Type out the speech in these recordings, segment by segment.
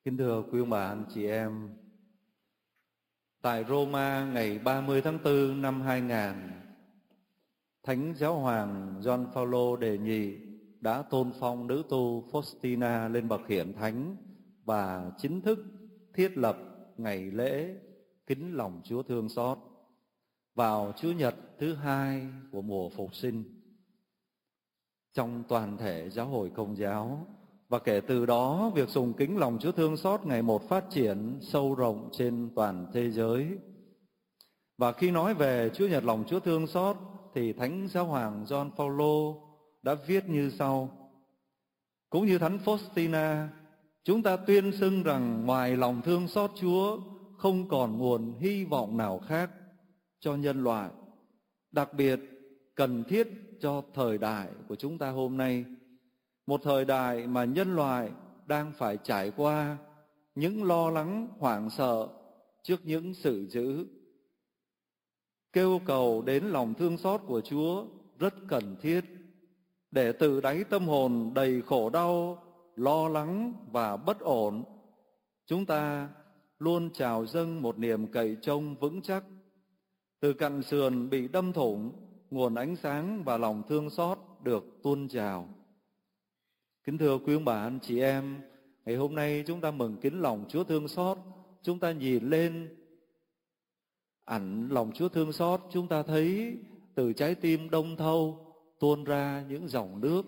Kính thưa quý ông bà anh chị em, tại Roma ngày 30 tháng 4 năm 2000, Thánh Giáo hoàng Gioan Phaolô đệ nhị đã tôn phong nữ tu Faustina lên bậc hiển thánh và chính thức thiết lập ngày lễ kính lòng Chúa thương xót vào Chủ nhật thứ hai của mùa phục sinh trong toàn thể giáo hội Công giáo. Và kể từ đó, việc sùng kính lòng Chúa thương xót ngày một phát triển sâu rộng trên toàn thế giới. Và khi nói về Chúa nhật lòng Chúa thương xót thì Thánh Giáo hoàng Gioan Phaolô đã viết như sau: cũng như Thánh Faustina, chúng ta tuyên xưng rằng ngoài lòng thương xót Chúa không còn nguồn hy vọng nào khác cho nhân loại, đặc biệt cần thiết cho thời đại của chúng ta hôm nay, một thời đại mà nhân loại đang phải trải qua những lo lắng hoảng sợ trước những sự dữ. Kêu cầu đến lòng thương xót của Chúa rất cần thiết để từ đáy tâm hồn đầy khổ đau, lo lắng và bất ổn, chúng ta luôn trào dâng một niềm cậy trông vững chắc. Từ cặn sườn bị đâm thủng, nguồn ánh sáng và lòng thương xót được tuôn trào. Kính thưa quý ông bà anh chị em, ngày hôm nay chúng ta mừng kính lòng Chúa thương xót. Chúng ta nhìn lên ảnh lòng Chúa thương xót, chúng ta thấy từ trái tim đông thâu tuôn ra những dòng nước,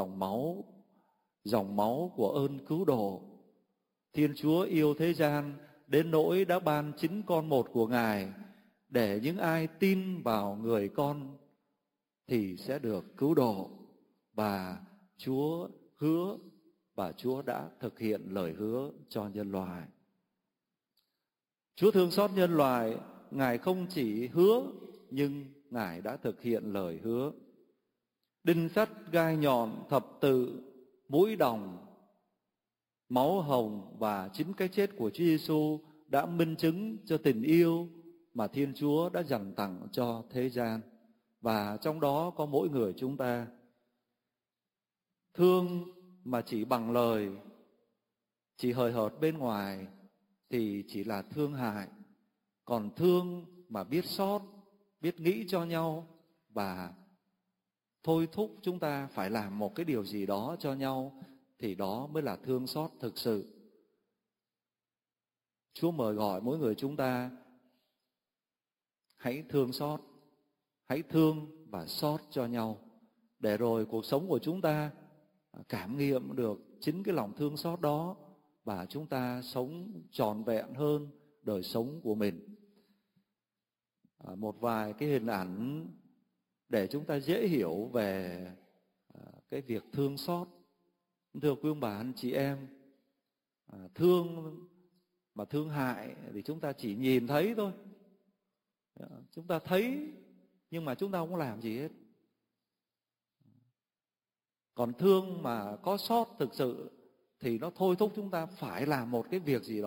dòng máu của ơn cứu độ. Thiên Chúa yêu thế gian đến nỗi đã ban chính con một của Ngài, để những ai tin vào người con thì sẽ được cứu độ. Và Chúa hứa và Chúa đã thực hiện lời hứa cho nhân loại. Chúa thương xót nhân loại, Ngài không chỉ hứa nhưng Ngài đã thực hiện lời hứa. Đinh sắt, gai nhọn, thập tự, mũi đồng, máu hồng và chính cái chết của Chúa Giêsu đã minh chứng cho tình yêu mà Thiên Chúa đã dành tặng cho thế gian. Và trong đó có mỗi người chúng ta. Thương mà chỉ bằng lời, chỉ hời hợt bên ngoài thì chỉ là thương hại. Còn thương mà biết xót, biết nghĩ cho nhau và thôi thúc chúng ta phải làm một cái điều gì đó cho nhau thì đó mới là thương xót thực sự. Chúa mời gọi mỗi người chúng ta hãy thương xót, hãy thương và xót cho nhau, để rồi cuộc sống của chúng ta cảm nghiệm được chính cái lòng thương xót đó và chúng ta sống trọn vẹn hơn đời sống của mình. Một vài cái hình ảnh để chúng ta dễ hiểu về cái việc thương xót. Thưa quý ông bà anh chị em, thương mà thương hại thì chúng ta chỉ nhìn thấy thôi. Chúng ta thấy nhưng mà chúng ta không làm gì hết. Còn thương mà có xót thực sự thì nó thôi thúc chúng ta phải làm một cái việc gì đó.